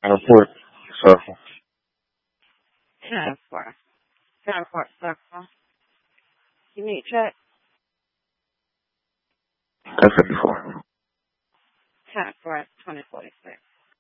Airport Circle. 10-4. 10-4 Circle. You need check. 1054. 10-4, 2046.